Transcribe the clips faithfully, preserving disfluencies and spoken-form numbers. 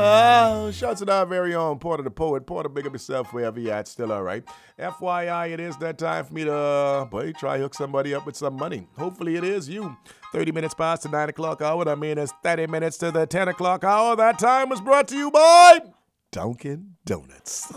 Uh, shouts to our very own Porter the Poet. Porter, big up yourself wherever you're at. Still all right. F Y I, it is that time for me to, uh, boy, try hook somebody up with some money. Hopefully it is you. thirty minutes past the nine o'clock hour. That means it's thirty minutes to the ten o'clock hour. That time was brought to you by Dunkin' Donuts.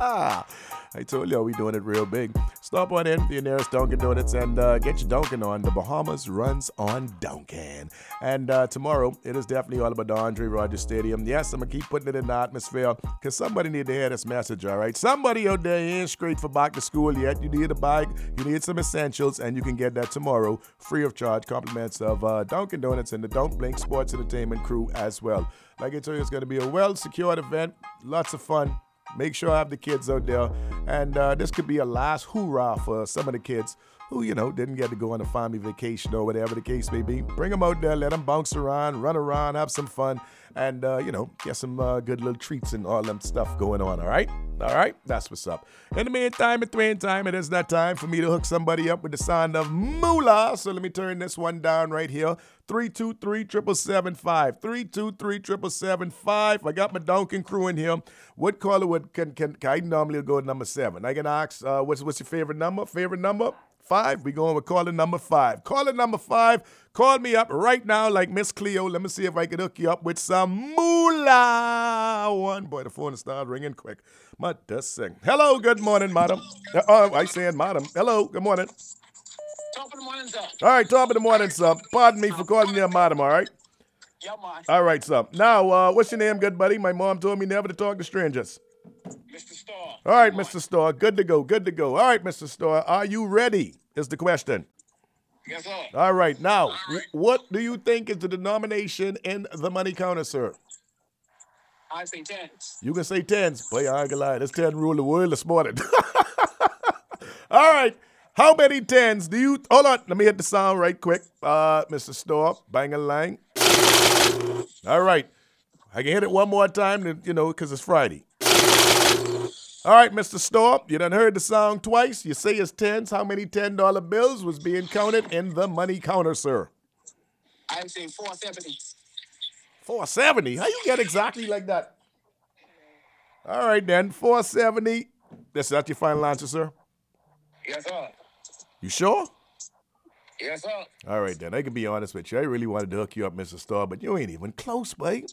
I told you we doing it real big. Stop on in to your nearest Dunkin' Donuts and uh, get your Dunkin' on. The Bahamas runs on Dunkin'. And uh, tomorrow, it is definitely all about the Andre Rogers Stadium. Yes, I'm going to keep putting it in the atmosphere because somebody need to hear this message, all right? Somebody out there ain't straight for back to school yet. You need a bike, you need some essentials, and you can get that tomorrow free of charge. Compliments of uh, Dunkin' Donuts and the Don't Blink Sports Entertainment crew as well. Like I told you, it's going to be a well-secured event, lots of fun. Make sure I have the kids out there. And uh, this could be a last hoorah for some of the kids who, you know, didn't get to go on a family vacation or whatever the case may be. Bring them out there, let them bounce around, run around, have some fun, and, uh, you know, get some uh, good little treats and all them stuff going on, all right? All right? That's what's up. In the meantime, in the meantime, it is that time for me to hook somebody up with the sound of moolah. So let me turn this one down right here. three two three, seven seven seven five. three two three, seven seven seven five. I got my Dunkin' crew in here. What caller would, can, can, can I normally go to number seven? I can ask, uh, what's, what's your favorite number? Favorite number? Five. We going with caller number five. Caller number five. Call me up right now like Miss Cleo. Let me see if I can hook you up with some moolah. One. Boy, the phone started ringing quick. Mother sing. Hello, good morning, madam. Uh, oh, I said madam. Hello, good morning. Top of the morning, sir. All right, top of the morning, sir. Pardon me for calling you a madam, all right? Yeah, man. All right, sir. Now, uh, what's your name, good buddy? My mom told me never to talk to strangers. Mister Starr. All right, Mister Starr. Good to go, good to go. All right, Mister Starr, are you ready? Is the question. Yes, sir. All right, now, right. w- what do you think is the denomination in the money counter, sir? I say tens. You can say tens. Boy, I ain't gonna lie. This ten rule the world this morning. All right. How many tens do you... Hold on. Let me hit the sound right quick. Uh, Mister Starr, bang-a-lang. All right. I can hit it one more time, you know, because it's Friday. All right, Mister Starr, you done heard the sound twice. You say it's tens. How many ten dollar bills was being counted in the money counter, sir? I say four seventy. four seventy? How you get exactly like that? All right, then. four seventy. That's that your final answer, sir? Yes, sir. You sure? Yes, sir. All right, then. I can be honest with you. I really wanted to hook you up, Mister Starr, but you ain't even close, boy.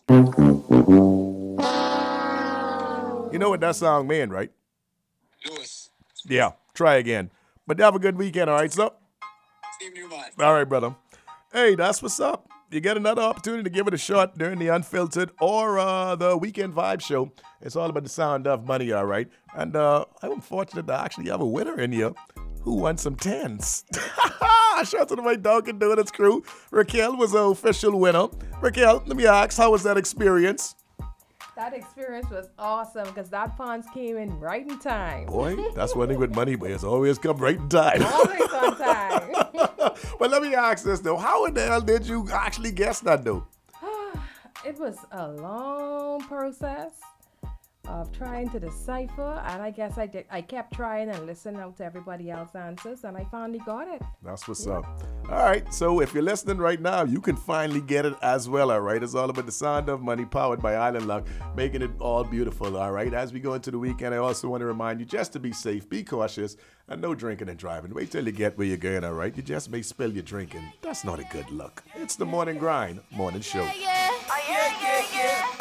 You know what that song mean, right? Lewis. Yeah. Try again. But have a good weekend, all right, sir? Same to you, man. All right, brother. Hey, that's what's up. You get another opportunity to give it a shot during the Unfiltered or uh, the Weekend Vibe Show. It's all about the sound of money, all right? And uh, I'm fortunate to actually have a winner in here who won some tens. Shout out to my Dunkin' Donuts crew. Raquel was the official winner. Raquel, let me ask, how was that experience? That experience was awesome because that funds came in right in time. Boy, that's one thing with money, boy. It's always come right in time. Always on time. But let me ask this, though. How in the hell did you actually guess that, though? It was a long process of trying to decipher, and I guess I did. I kept trying and listening out to everybody else's answers, and I finally got it. That's what's up. All right, so if you're listening right now, you can finally get it as well, all right? It's all about the sound of money powered by Island Luck, making it all beautiful, all right? As we go into the weekend, I also want to remind you just to be safe, be cautious, and no drinking and driving. Wait till you get where you're going, all right? You just may spill your drinking. That's not a good look. It's the Morning Grind Morning Show. Yeah, yeah, yeah, yeah.